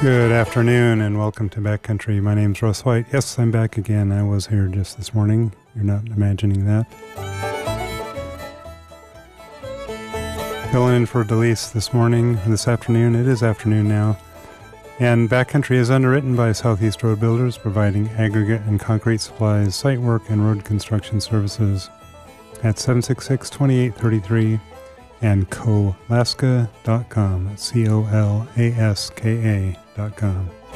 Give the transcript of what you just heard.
Good afternoon and welcome to Backcountry. My name's Russ White. Yes, I'm back again. I was here just this morning. You're not imagining that. Filling in for Delise this morning, this afternoon. It is afternoon now. And Backcountry is underwritten by Southeast Road Builders, providing aggregate and concrete supplies, site work, and road construction services at 766-2833 and colaska.com. Colaska.com.